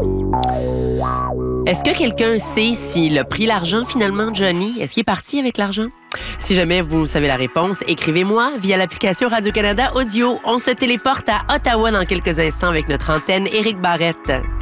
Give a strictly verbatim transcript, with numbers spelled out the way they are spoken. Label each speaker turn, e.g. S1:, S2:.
S1: Est-ce que quelqu'un sait s'il a pris l'argent finalement, Johnny? Est-ce qu'il est parti avec l'argent? Si jamais vous savez la réponse, écrivez-moi via l'application Radio-Canada Audio. On se téléporte à Ottawa dans quelques instants avec notre antenne Éric Barrette.